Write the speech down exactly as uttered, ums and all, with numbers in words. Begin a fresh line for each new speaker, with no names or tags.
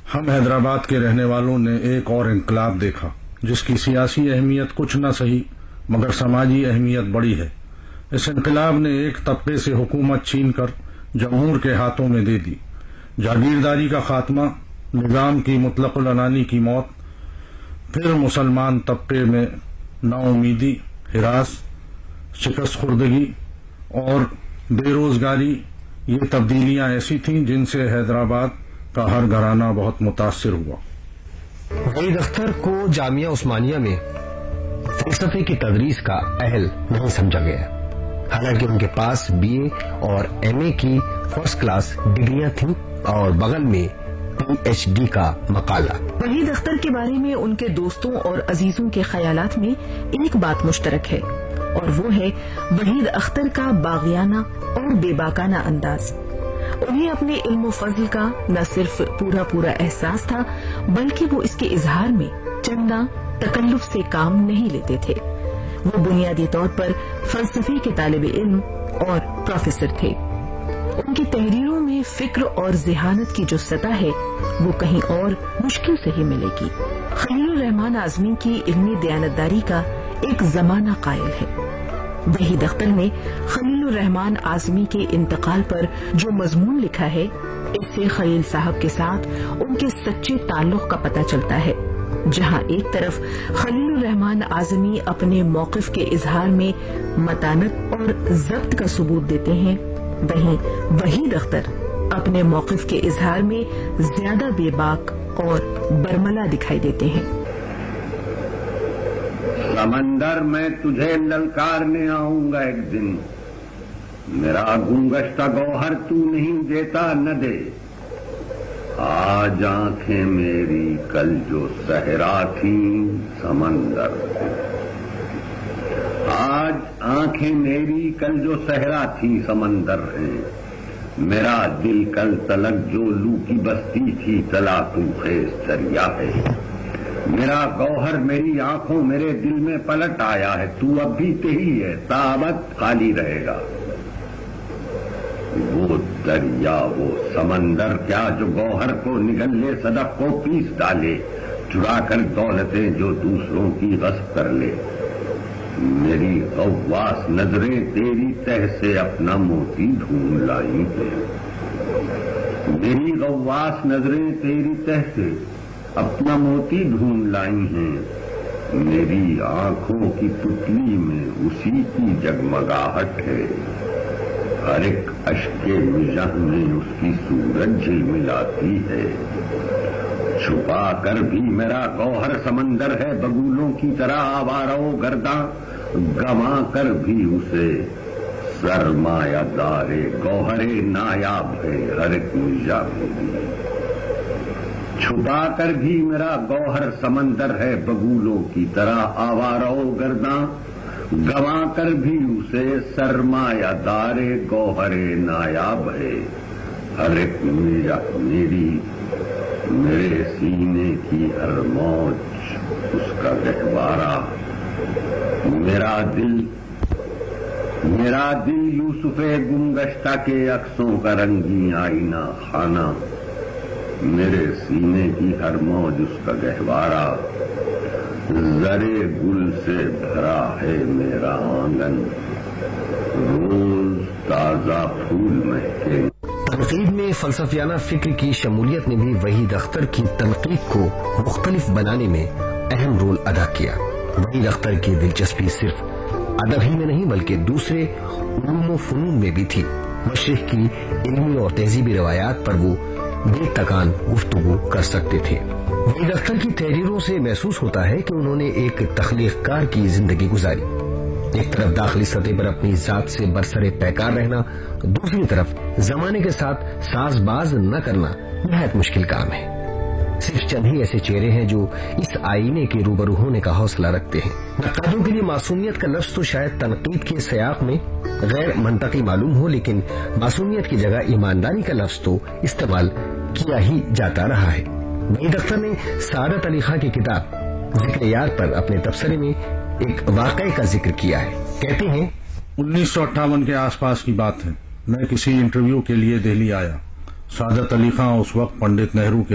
ہم حیدرآباد کے رہنے والوں نے ایک اور انقلاب دیکھا جس کی سیاسی اہمیت کچھ نہ سہی مگر سماجی اہمیت بڑی ہے۔ اس انقلاب نے ایک طبقے سے حکومت چھین کر جمہور کے ہاتھوں میں دے دی۔ جاگیرداری کا خاتمہ، نظام کی مطلق العنانی کی موت، پھر مسلمان طبقے میں نا امیدی، ہراس، شکست خوردگی اور بے روزگاری، یہ تبدیلیاں ایسی تھیں جن سے حیدرآباد کا ہر گھرانہ بہت متاثر ہوا۔
وحید اختر کو جامعہ عثمانیہ میں فلسفے کی تدریس کا اہل نہیں سمجھا گیا، حالانکہ ان کے پاس بی اے اور ایم اے کی فرسٹ کلاس ڈگریاں تھیں اور بغل میں پی ایچ ڈی کا مقالہ۔
وحید اختر کے بارے میں ان کے دوستوں اور عزیزوں کے خیالات میں ایک بات مشترک ہے، اور وہ ہے وحید اختر کا باغیانہ اور بے باکانہ انداز۔ انہیں اپنے علم و فضل کا نہ صرف پورا پورا احساس تھا بلکہ وہ اس کے اظہار میں چندہ تکلف سے کام نہیں لیتے تھے۔ وہ بنیادی طور پر فلسفے کے طالب علم اور پروفیسر تھے۔ ان کی تحریروں میں فکر اور ذہانت کی جو سطح ہے وہ کہیں اور مشکل سے ہی ملے گی۔ خلیل الرحمن اعظمی کی علمی دیانتداری کا ایک زمانہ قائل ہے۔ وحید اختر نے خلیل الرحمن اعظمی کے انتقال پر جو مضمون لکھا ہے، اس سے خلیل صاحب کے ساتھ ان کے سچے تعلق کا پتہ چلتا ہے۔ جہاں ایک طرف خلیل الرحمن اعظمی اپنے موقف کے اظہار میں متانت اور ضبط کا ثبوت دیتے ہیں، وہیں وحید اختر اپنے موقف کے اظہار میں زیادہ بے باک اور برملا دکھائی دیتے ہیں۔
سمندر میں تجھے للکارنے آؤں گا ایک دن، میرا گنگشتہ گوہر تو نہیں دیتا نہ دے۔ آج آنکھیں میری کل جو صحرا تھیں سمندر سے، آج آنکھیں میری کل جو صحرا تھیں سمندر ہیں۔ میرا دل کل تلک جو لو کی بستی تھی تلا تو خیز دریا ہے۔ میرا گوہر میری آنکھوں میرے دل میں پلٹ آیا ہے، تو اب بھی تہی ہے، تابت خالی رہے گا۔ وہ دریا وہ سمندر کیا جو گوہر کو نگل لے، صدف کو پیس ڈالے، چرا کر دولتیں جو دوسروں کی غصب کر لے۔ میری غواص نظریں تیری تہ سے اپنا موتی ڈھونڈ لائی ہیں، میری غواص نظریں تیری تہ سے اپنا موتی ڈھونڈ لائی ہیں۔ میری آنکھوں کی پتلی میں اسی کی جگمگاہٹ ہے، ہر ایک اشک مژہ میں اس کی صورت جھلملاتی ہے۔ چھپا کر بھی میرا گوہر سمندر ہے بگولوں کی طرح آوارہ و گرداں، گما کر بھی اسے سرمایہ دار گوہر نایاب ہے ہر ایک مژہ میری۔ چھپا کر بھی میرا گوہر سمندر ہے بگولوں کی طرح آوارہ و گرداں، گوا کر بھی اسے سرمایہ دار گوہر نایاب ہے ہر ایک مژہ میری۔ میرے سینے کی ہر موج اس کا گہوارہ، میرا دل میرا دل یوسف گمگشتہ کے عکسوں کا رنگین آئینہ خانہ، میرے سینے کی ہر موج اس کا گہوارہ۔ زرے گل سے بھرا ہے میرا آنگن، روز تازہ پھول مہکے۔
تنقید میں فلسفیانہ فکر کی شمولیت نے بھی وحید اختر کی تنقید کو مختلف بنانے میں اہم رول ادا کیا۔ وحید اختر کی دلچسپی صرف ادب ہی میں نہیں بلکہ دوسرے علوم و فنون میں بھی تھی۔ مشرق کی علمی اور تہذیبی روایات پر وہ بے تکان گفتگو کر سکتے تھے۔ وحید اختر کی تحریروں سے محسوس ہوتا ہے کہ انہوں نے ایک تخلیق کار کی زندگی گزاری۔ ایک طرف داخلی سطح پر اپنی ذات سے برسر پیکار رہنا، دوسری طرف زمانے کے ساتھ ساز باز نہ کرنا نہایت مشکل کام ہے۔ صرف چند ہی ایسے چہرے ہیں جو اس آئینے کے روبرو ہونے کا حوصلہ رکھتے ہیں۔ نقادوں کے لیے معصومیت کا لفظ تو شاید تنقید کے سیاق میں غیر منطقی معلوم ہو، لیکن معصومیت کی جگہ ایمانداری کا لفظ تو استعمال کیا ہی جاتا رہا ہے۔ وحید اختر نے سعادت علی خاں کی کتاب ذکر یار پر اپنے تبصرے میں ایک واقعے کا ذکر کیا ہے۔ کہتے ہیں
انیس سو اٹھاون کے آس پاس کی بات ہے، میں کسی انٹرویو کے لیے دہلی آیا۔ سعادت علی خاں اس وقت پنڈت نہرو کے